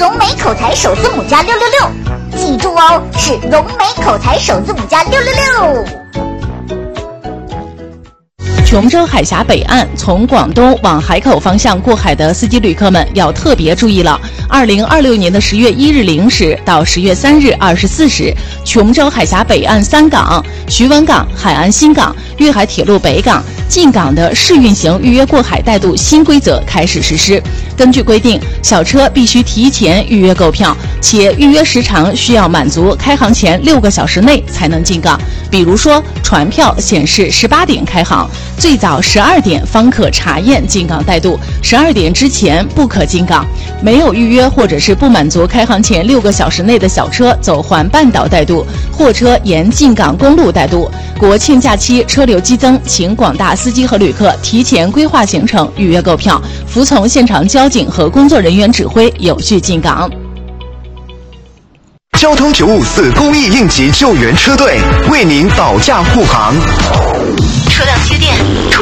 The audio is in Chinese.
融美口才首字母加666，记住哦，是融美口才首字母加666。 琼州海峡北岸从广东往海口方向过海的司机旅客们要特别注意了。2026年的10月1日0时到10月3日24时，琼州海峡北岸3港、徐闻港、海安新港、粤海铁路北港进港的试运行预约过海带渡新规则开始实施。根据规定，小车必须提前预约购票，且预约时长需要满足开航前6个小时内才能进港。比如说，船票显示18点开航，最早12点方可查验进港带渡，12点之前不可进港。没有预约或者是不满足开航前6个小时内的小车走环半岛带渡，货车沿进港公路带渡。国庆假期车流激增，请广大司机和旅客提前规划行程，预约购票，服从现场交警和工作人员指挥，有序进港。 交通954公益应急救援车队为您保驾护航。